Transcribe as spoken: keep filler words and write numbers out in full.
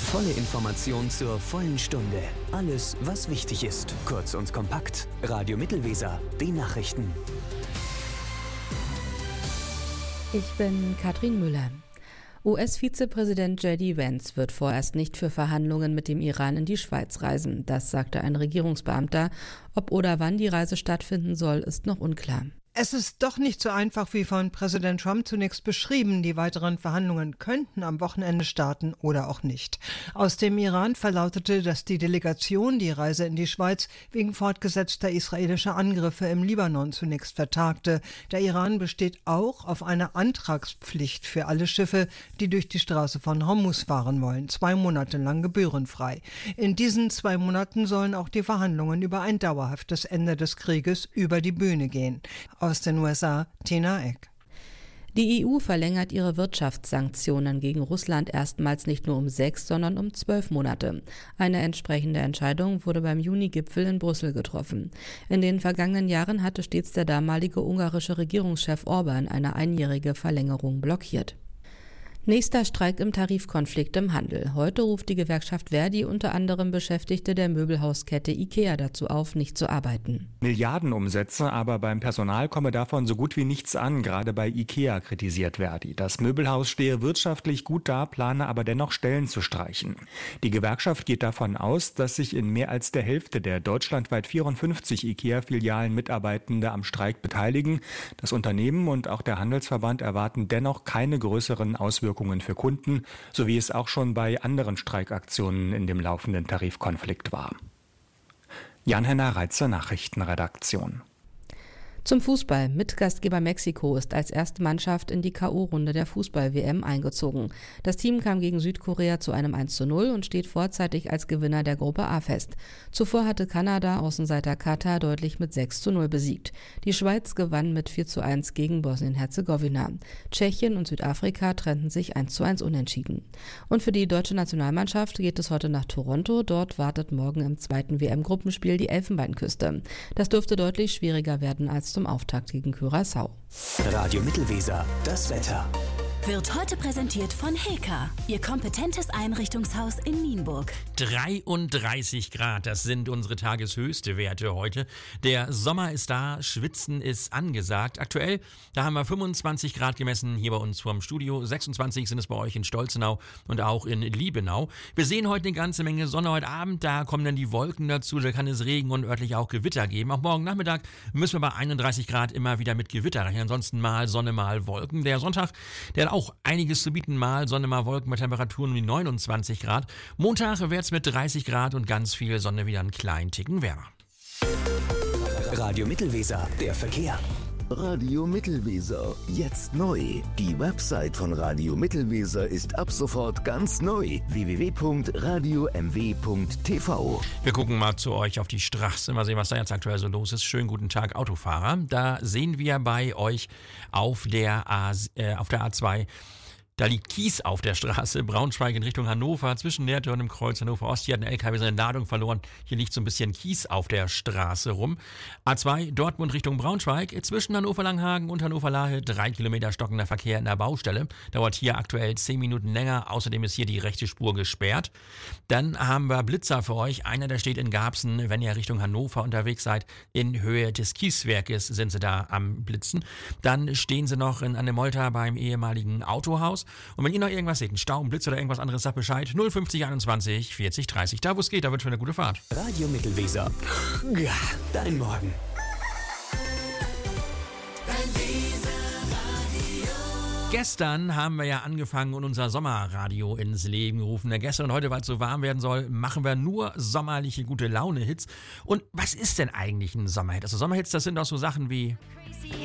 Volle Information zur vollen Stunde. Alles, was wichtig ist. Kurz und kompakt. Radio Mittelweser. Die Nachrichten. Ich bin Katrin Müller. U S-Vizepräsident J D Vance wird vorerst nicht für Verhandlungen mit dem Iran in die Schweiz reisen. Das sagte ein Regierungsbeamter. Ob oder wann die Reise stattfinden soll, ist noch unklar. Es ist doch nicht so einfach wie von Präsident Trump zunächst beschrieben. Die weiteren Verhandlungen könnten am Wochenende starten oder auch nicht. Aus dem Iran verlautete, dass die Delegation die Reise in die Schweiz wegen fortgesetzter israelischer Angriffe im Libanon zunächst vertagte. Der Iran besteht auch auf einer Antragspflicht für alle Schiffe, die durch die Straße von Hormuz fahren wollen, zwei Monate lang gebührenfrei. In diesen zwei Monaten sollen auch die Verhandlungen über ein dauerhaftes Ende des Krieges über die Bühne gehen. Aus den U S A, Tina Eck. Die E U verlängert ihre Wirtschaftssanktionen gegen Russland erstmals nicht nur um sechs, sondern um zwölf Monate. Eine entsprechende Entscheidung wurde beim Juni-Gipfel in Brüssel getroffen. In den vergangenen Jahren hatte stets der damalige ungarische Regierungschef Orban eine einjährige Verlängerung blockiert. Nächster Streik im Tarifkonflikt im Handel. Heute ruft die Gewerkschaft Verdi unter anderem Beschäftigte der Möbelhauskette IKEA dazu auf, nicht zu arbeiten. Milliardenumsätze, aber beim Personal komme davon so gut wie nichts an. Gerade bei IKEA kritisiert Verdi. Das Möbelhaus stehe wirtschaftlich gut da, plane aber dennoch Stellen zu streichen. Die Gewerkschaft geht davon aus, dass sich in mehr als der Hälfte der deutschlandweit vierundfünfzig IKEA-Filialen Mitarbeitende am Streik beteiligen. Das Unternehmen und auch der Handelsverband erwarten dennoch keine größeren Auswirkungen für Kunden, so wie es auch schon bei anderen Streikaktionen in dem laufenden Tarifkonflikt war. Jan-Henner Reitzer, Nachrichtenredaktion. Zum Fußball. Mitgastgeber Mexiko ist als erste Mannschaft in die K O-Runde der Fußball-W M eingezogen. Das Team kam gegen Südkorea zu einem eins zu null und steht vorzeitig als Gewinner der Gruppe A fest. Zuvor hatte Kanada Außenseiter Katar deutlich mit sechs zu null besiegt. Die Schweiz gewann mit vier zu eins gegen Bosnien-Herzegowina. Tschechien und Südafrika trennten sich eins zu eins unentschieden. Und für die deutsche Nationalmannschaft geht es heute nach Toronto. Dort wartet morgen im zweiten W M-Gruppenspiel die Elfenbeinküste. Das dürfte deutlich schwieriger werden als zum Auftakt gegen Curaçao. Radio Mittelweser, das Wetter. Wird heute präsentiert von Heka, Ihr kompetentes Einrichtungshaus in Nienburg. dreiunddreißig Grad, das sind unsere tageshöchste Werte heute. Der Sommer ist da, Schwitzen ist angesagt. Aktuell, da haben wir fünfundzwanzig Grad gemessen hier bei uns vorm Studio. sechsundzwanzig sind es bei euch in Stolzenau und auch in Liebenau. Wir sehen heute eine ganze Menge Sonne. Heute Abend, da kommen dann die Wolken dazu. Da kann es Regen und örtlich auch Gewitter geben. Auch morgen Nachmittag müssen wir bei einunddreißig Grad immer wieder mit Gewitter rechnen. Ansonsten mal Sonne, mal Wolken. Der Sonntag, der hat auch einiges zu bieten. Mal Sonne, mal Wolken mit Temperaturen um die neunundzwanzig Grad. Montag wird es mit dreißig Grad und ganz viel Sonne wieder einen kleinen Ticken wärmer. Radio Mittelweser, der Verkehr. Radio Mittelweser, jetzt neu. Die Website von Radio Mittelweser ist ab sofort ganz neu. w w w punkt radio m w punkt t v. Wir gucken mal zu euch auf die Straße, mal sehen, was da jetzt aktuell so los ist. Schönen guten Tag, Autofahrer. Da sehen wir bei euch auf der, A, äh, auf der A zwei... Da liegt Kies auf der Straße, Braunschweig in Richtung Hannover, zwischen Nährte und dem Kreuz Hannover Ost. Hier hat ein L K W seine Ladung verloren. Hier liegt so ein bisschen Kies auf der Straße rum. A zwei, Dortmund Richtung Braunschweig, zwischen Hannover-Langhagen und Hannover-Lahe, drei Kilometer stockender Verkehr in der Baustelle. Dauert hier aktuell zehn Minuten länger. Außerdem ist hier die rechte Spur gesperrt. Dann haben wir Blitzer für euch. Einer, der steht in Garbsen, wenn ihr Richtung Hannover unterwegs seid. In Höhe des Kieswerkes sind sie da am Blitzen. Dann stehen sie noch in Annemolta beim ehemaligen Autohaus. Und wenn ihr noch irgendwas seht, einen Stau, einen Blitz oder irgendwas anderes, sagt Bescheid. null fünfzig einundzwanzig vierzig dreißig. Da wo es geht, da wünschen wir eine gute Fahrt. Radio Mittelweser. Ja, dein Morgen. Gestern haben wir ja angefangen und unser Sommerradio ins Leben gerufen. Ja, gestern und heute, weil es so warm werden soll, machen wir nur sommerliche gute Laune-Hits. Und was ist denn eigentlich ein Sommerhit? Also Sommerhits, das sind auch so Sachen wie